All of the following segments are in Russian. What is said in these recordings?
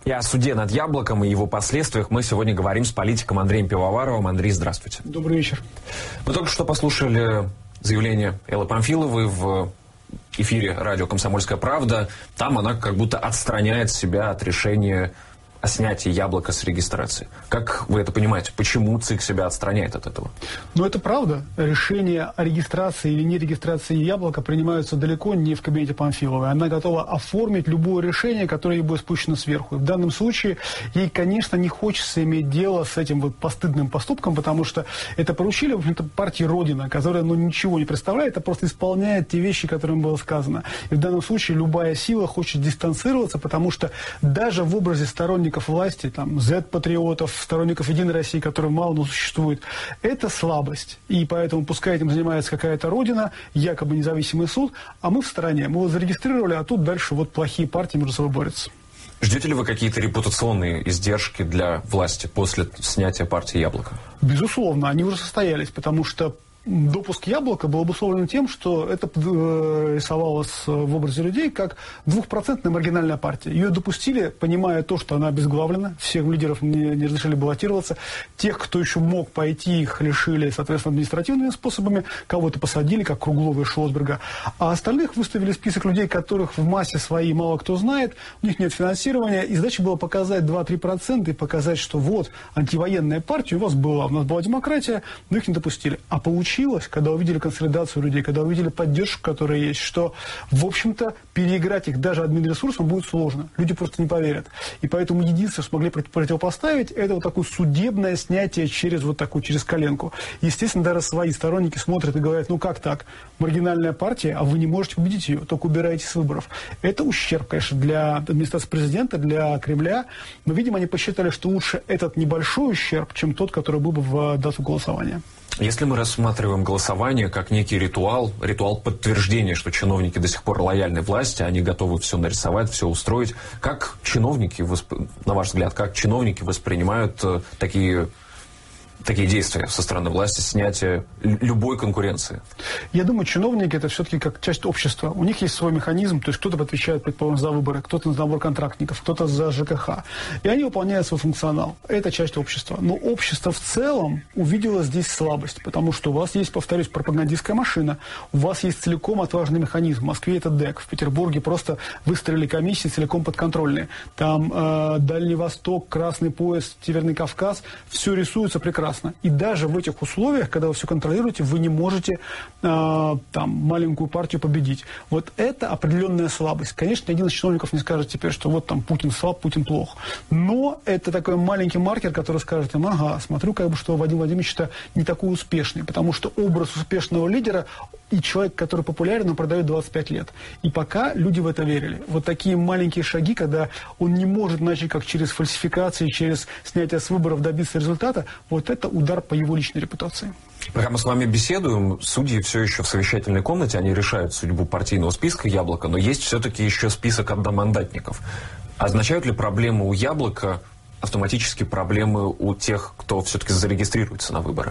И о суде над Яблоком и его последствиях мы сегодня говорим с политиком Андреем Пивоваровым. Андрей, здравствуйте. Добрый вечер. Мы только что послушали заявление Эллы Памфиловой в эфире радио «Комсомольская правда». Там она как будто отстраняет себя от решения о снятии Яблока с регистрации. Как вы это понимаете? Почему ЦИК себя отстраняет от этого? Ну, это правда. Решения о регистрации или не регистрации Яблока принимаются далеко не в кабинете Памфиловой. Она готова оформить любое решение, которое ей будет спущено сверху. И в данном случае ей, конечно, не хочется иметь дело с этим вот постыдным поступком, потому что это поручили, в общем-то, партии Родина, которая, ничего не представляет, а просто исполняет те вещи, которые им было сказано. И в данном случае любая сила хочет дистанцироваться, потому что даже в образе сторонников власти, там, Z-патриотов, сторонников Единой России, которые мало, но существуют, это слабость. И поэтому пускай этим занимается какая-то Родина, якобы независимый суд, а мы в стороне. Мы его зарегистрировали, а тут дальше вот плохие партии между собой борются. Ждете ли вы какие-то репутационные издержки для власти после снятия партии Яблоко? Безусловно, они уже состоялись, потому что допуск Яблока был обусловлен тем, что это рисовалось в образе людей как 2% маргинальная партия. Ее допустили, понимая то, что она обезглавлена, всех лидеров не разрешили баллотироваться, тех, кто еще мог пойти, их лишили, соответственно, административными способами, кого-то посадили, как Круглова и Шлосберга, а остальных выставили список людей, которых в массе своей мало кто знает, у них нет финансирования, и задача была показать 2-3% и показать, что вот, антивоенная партия у нас была демократия, но их не допустили. А получилось, когда увидели консолидацию людей, когда увидели поддержку, которая есть, что, в общем-то, переиграть их даже админресурсом будет сложно. Люди просто не поверят. И поэтому единственное, что смогли противопоставить, это вот такое судебное снятие через коленку. Естественно, даже свои сторонники смотрят и говорят, ну как так? Маргинальная партия, а вы не можете победить ее, только убираете с выборов. Это ущерб, конечно, для администрации президента, для Кремля, но, видимо, они посчитали, что лучше этот небольшой ущерб, чем тот, который был бы в дату голосования. Если мы рассматриваем голосование как некий ритуал подтверждения, что чиновники до сих пор лояльны власти, они готовы все нарисовать, все устроить, как чиновники, на ваш взгляд, как чиновники воспринимают такие действия со стороны власти, снятие любой конкуренции? Я думаю, чиновники – это все-таки как часть общества. У них есть свой механизм, то есть кто-то отвечает, предположим, за выборы, кто-то за набор контрактников, кто-то за ЖКХ. И они выполняют свой функционал. Это часть общества. Но общество в целом увидело здесь слабость, потому что у вас есть, повторюсь, пропагандистская машина, у вас есть целиком отважный механизм. В Москве это ДЭК, в Петербурге просто выстроили комиссии целиком подконтрольные. Там Дальний Восток, Красный пояс, Северный Кавказ, все рисуется прекрасно. И даже в этих условиях, когда вы все контролируете, вы не можете маленькую партию победить. Вот это определенная слабость. Конечно, ни один из чиновников не скажет теперь, что вот там Путин слаб, Путин плох. Но это такой маленький маркер, который скажет им, ага, смотрю, что Вадим Владимирович-то не такой успешный, потому что образ успешного лидера и человек, который популярен, он продает 25 лет. И пока люди в это верили. Вот такие маленькие шаги, когда он не может, иначе как через фальсификации, через снятие с выборов добиться результата, вот это удар по его личной репутации. Пока мы с вами беседуем, судьи все еще в совещательной комнате, они решают судьбу партийного списка Яблока, но есть все-таки еще список одномандатников. Означают ли проблемы у Яблока автоматически проблемы у тех, кто все-таки зарегистрируется на выборы?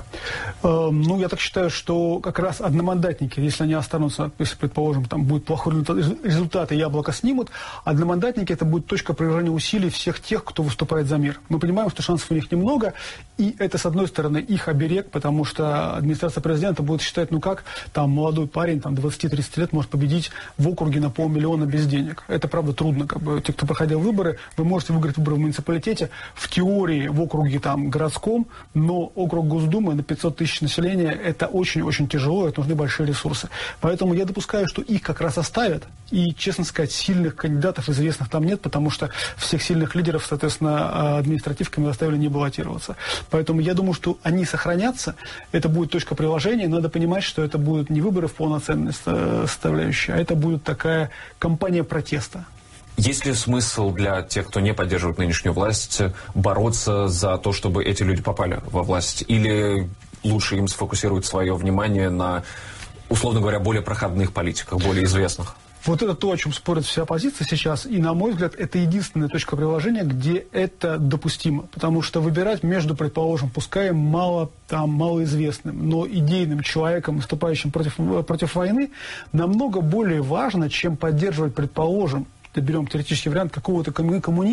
Я так считаю, что как раз одномандатники, если они останутся, если, предположим, там будет плохой результат, и Яблоко снимут, одномандатники – это будет точка приложения усилий всех тех, кто выступает за мир. Мы понимаем, что шансов у них немного, и это, с одной стороны, их оберег, потому что администрация президента будет считать, там молодой парень, 20-30 лет может победить в округе на 500 000 без денег. Это, правда, трудно. Те, кто проходил выборы, вы можете выиграть выборы в муниципалитете, в теории в округе городском, но округ Госдумы на 500 000 населения – это очень-очень тяжело, это нужны большие ресурсы. Поэтому я допускаю, что их как раз оставят, и, честно сказать, сильных кандидатов известных там нет, потому что всех сильных лидеров, соответственно, административками заставили не баллотироваться. Поэтому я думаю, что они сохранятся, это будет точка приложения, надо понимать, что это будут не выборы в полноценной составляющей, а это будет такая кампания протеста. Есть ли смысл для тех, кто не поддерживает нынешнюю власть, бороться за то, чтобы эти люди попали во власть? Или лучше им сфокусировать свое внимание на, условно говоря, более проходных политиках, более известных? Вот это то, о чем спорит вся оппозиция сейчас, и, на мой взгляд, это единственная точка приложения, где это допустимо. Потому что выбирать между, предположим, пускай малоизвестным, но идейным человеком, выступающим против войны, намного более важно, чем поддерживать, предположим, берем теоретический вариант какого-то коммуниста,